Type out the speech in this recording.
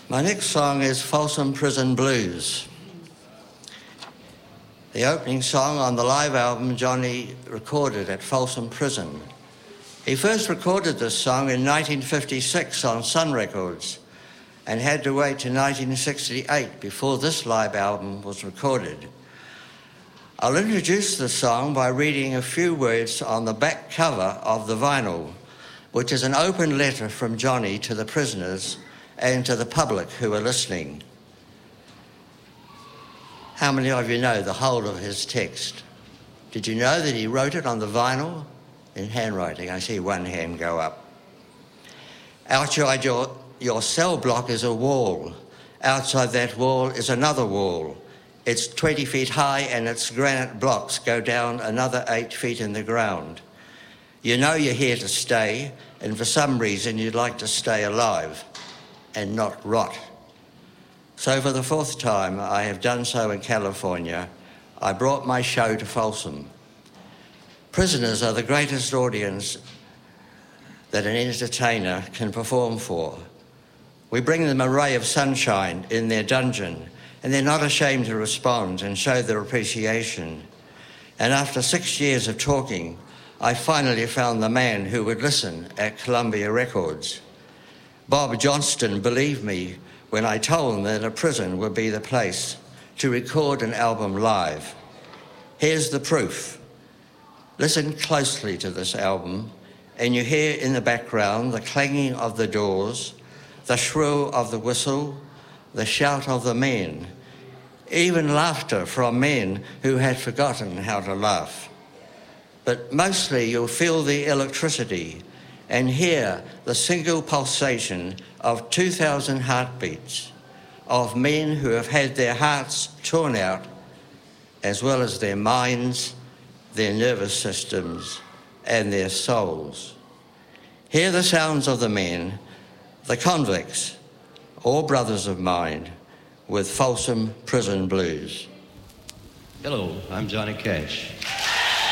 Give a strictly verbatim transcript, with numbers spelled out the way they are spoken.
My next song is Folsom Prison Blues. The opening song on the live album Johnny recorded at Folsom Prison. He first recorded this song in nineteen fifty-six on Sun Records and had to wait to nineteen sixty-eight before this live album was recorded. I'll introduce the song by reading a few words on the back cover of the vinyl, which is an open letter from Johnny to the prisoners and to the public who are listening. How many of you know the whole of his text? Did you know that he wrote it on the vinyl in handwriting? I see one hand go up. Outside your, your cell block is a wall. Outside that wall is another wall. It's twenty feet high and its granite blocks go down another eight feet in the ground. You know you're here to stay, and for some reason you'd like to stay alive and not rot. So for the fourth time, I have done so in California. I brought my show to Folsom. Prisoners are the greatest audience that an entertainer can perform for. We bring them a ray of sunshine in their dungeon, and they're not ashamed to respond and show their appreciation. And after six years of talking, I finally found the man who would listen at Columbia Records. Bob Johnston believed me when I told him that a prison would be the place to record an album live. Here's the proof. Listen closely to this album, and you hear in the background the clanging of the doors, the shrill of the whistle, the shout of the men, even laughter from men who had forgotten how to laugh. But mostly you'll feel the electricity and hear the single pulsation of two thousand heartbeats of men who have had their hearts torn out, as well as their minds, their nervous systems, and their souls. Hear the sounds of the men, the convicts, all brothers of mine, with Folsom Prison Blues. Hello, I'm Johnny Cash.